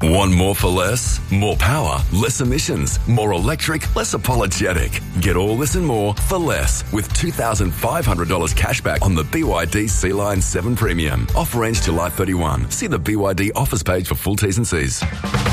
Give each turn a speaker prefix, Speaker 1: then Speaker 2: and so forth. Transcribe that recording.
Speaker 1: Want more for less? More power, less emissions, more electric, less apologetic. Get all this and more for less with $2,500 cash back on the BYD Sea-Line 7 Premium. Offer ends July 31. See the BYD offers page for full T's and C's.